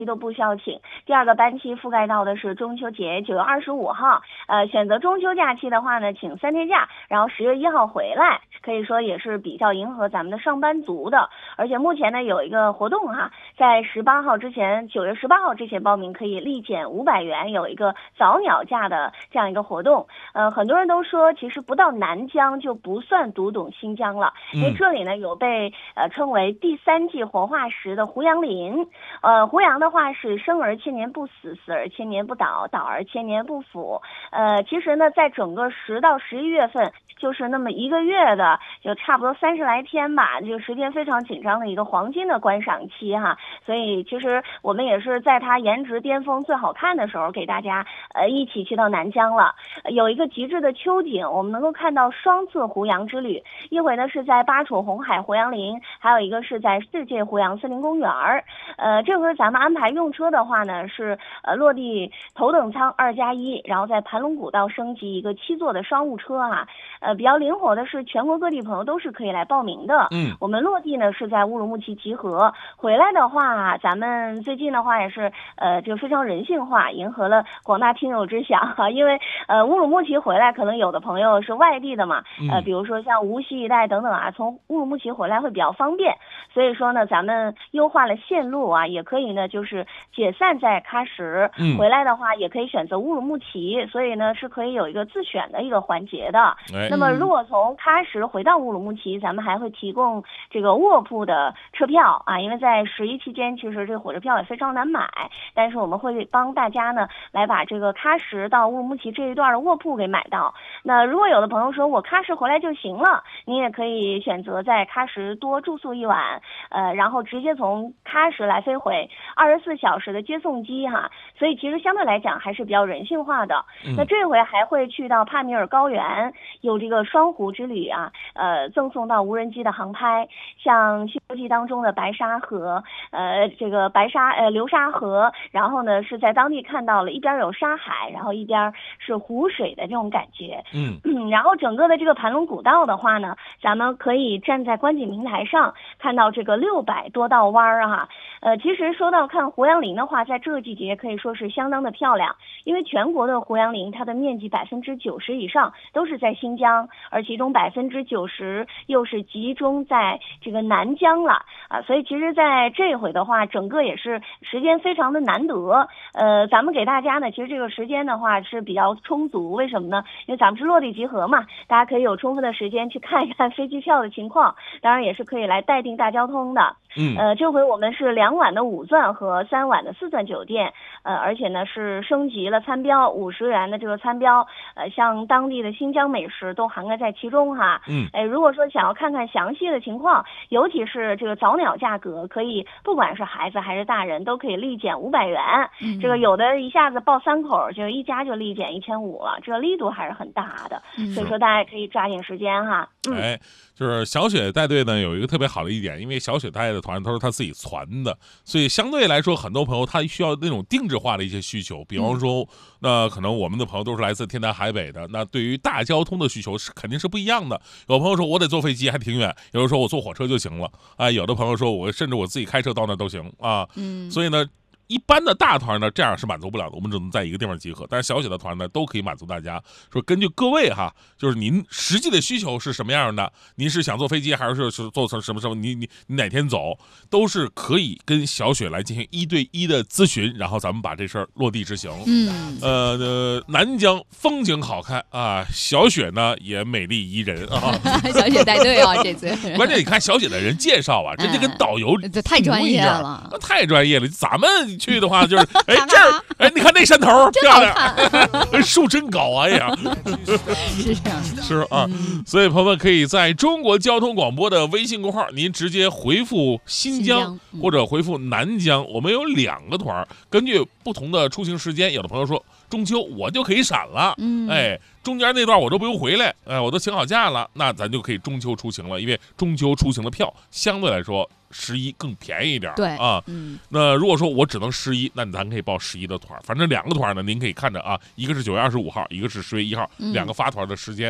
都不需要请。第二个班期覆盖到的是中秋节9月25号，选择中秋假期的话呢，请3天假，然后10月1号回来，可以说也是比较迎合咱们的上班族的。而且目前呢有一个活动哈，在18号之前，9月18号之前报名可以立减500元，有一个早鸟价的这样一个活动。很多人都说，其实不到南疆就不算读懂新疆了，因为这里呢有被称为第3纪活化石的胡杨林。胡杨的话是生而千年不死，死而千年不倒，倒而千年不腐。其实呢，在整个10到11月份，就是那么1个月的，就差不多30来天吧，这个时间非常紧张的一个黄金的观赏期哈。所以其实我们也是在它颜值巅峰最好看的时候，给大家一起去到南疆了。有一个极致的秋景，我们能够看到双次胡杨之旅，一回呢是在巴楚红海胡杨林，还有一个是在世界胡杨森林公园。这回咱们安排用车的话呢，是落地头等舱2+1，然后在盘龙古道升级一个7座的商务车啊。比较灵活的是，全国各地朋友都是可以来报名的。我们落地呢是在乌鲁木齐集合，回来的话，咱们最近的话也是就非常人性化，迎合了广大听友之想哈。因为乌鲁木齐回来，可能有的朋友是外地的嘛，比如说像无锡一带等等啊，从乌鲁木齐回来会比较方便，所以说呢，咱们优化了线路啊，也可以呢就是解散在喀什，回来的话也可以选择乌鲁木齐，所以呢是可以有一个自选的一个环节的。那么如果从喀什回到乌鲁木齐，咱们还会提供这个卧铺的车票啊，因为在11期间，其实这个火车票也非常难买，但是我们会帮大家呢来把这个喀什到乌鲁木齐这一段的卧铺给买到。那如果有的朋友说我喀什回来就行了，你也可以选择在喀什多住宿1晚，然后直接从喀什来飞回24小时的接送机哈，所以其实相对来讲还是比较人性化的。那这回还会去到帕米尔高原，有这个双湖之旅啊，赠送到无人机的航拍，像《西游记》当中的白沙河，这个流沙河，然后呢是在当地看到了一边有沙海，然后一边是湖水的这种感觉。然后整个的这个盘龙古道的话呢，咱们可以站在观景平台上看到这个600多道弯儿哈。其实说到看胡杨林的话，在这个季节可以说是相当的漂亮，因为全国的胡杨林它的面积90%以上都是在新疆，而其中90%又是集中在这个南疆了啊，所以其实在这回的话，整个也是时间非常的难得。咱们给大家呢，其实这个时间的话是比较充足，为什么呢？因为咱们是落地集合嘛，大家可以有充分的时间去看一看飞机票的情况，当然也是可以来待定大交通的。这回我们是2晚的5钻和3晚的4钻酒店，而且呢是升级了餐标，50元的这个餐标，像当地的新疆美食都涵盖在其中哈。如果说想要看看详细的情况，尤其是这个早鸟价格，可以不管是孩子还是大人都可以立减500元。这个有的一下子报3口，就一家就立减1500了，这个力度还是很大的。所以说大家可以抓紧时间哈。 就是小雪带队呢有一个特别好的一点，因为小雪带的团都是他自己传的，所以相对来说很多朋友他需要那种定制化的一些需求，比方说那可能我们的朋友都是来自天南海北的，那对于大交通的需求是肯定是不一样的。有朋友说我得坐飞机还挺远，有人说我坐火车就行了啊，有的朋友说我甚至我自己开车到那都行啊。所以呢一般的大团呢，这样是满足不了的，我们只能在一个地方集合。但是小雪的团呢，都可以满足大家。说根据各位哈，就是您实际的需求是什么样的，您是想坐飞机，还是坐成什么，你哪天走，都是可以跟小雪来进行1对1的咨询，然后咱们把这事儿落地执行。南疆风景好看啊，小雪呢也美丽宜人啊。 小雪带队啊，这次。 关键你看小雪的人介绍啊，人家跟导游这太专业了， 太专业了，咱们去的话就是这儿你看那山头漂亮，树真高哎呀。 是这样的， 是啊。所以朋友们可以在中国交通广播的微信公号，您直接回复新疆或者回复南疆，我们有2个团，根据不同的出行时间，有的朋友说中秋我就可以闪了，中间那段我都不用回来，我都请好假了，那咱就可以中秋出行了，因为中秋出行的票相对来说11更便宜一点。 对啊，那如果说我只能11，那咱可以报11的团，反正2个团呢，您可以看着啊，一个是9月25号，一个是10月1号，2个发团的时间。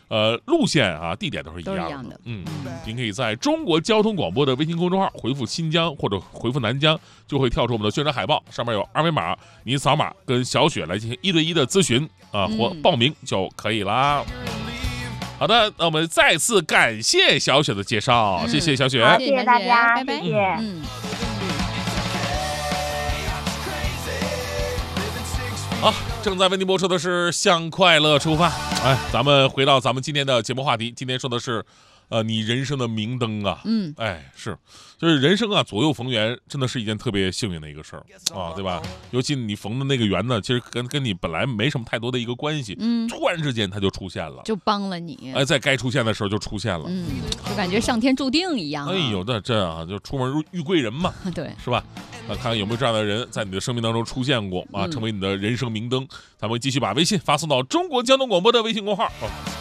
路线啊、地点都是一样的。您可以在中国交通广播的微信公众号回复新疆或者回复南疆，就会跳出我们的宣传海报，上面有二维码，您扫码跟小雪来进行1对1的咨询啊或报名就可以啦。好的，那我们再次感谢小雪的介绍，谢谢小雪， 好，谢谢大家， 拜拜， 谢谢。 好，正在为您播出的是向快乐出发。哎，咱们回到咱们今天的节目话题，今天说的是，你人生的明灯啊。哎，就是人生啊，左右逢源，真的是一件特别幸运的一个事儿啊，对吧？尤其你逢的那个缘呢，其实跟你本来没什么太多的一个关系，突然之间它就出现了， 就帮了你。 哎，在该出现的时候就出现了， 就感觉上天注定一样。 哎呦，这啊，就出门遇贵人嘛， 对， 是吧？看看有没有这样的人在你的生命当中出现过啊，成为你的人生明灯。咱们继续把微信发送到中国交通广播的微信公号。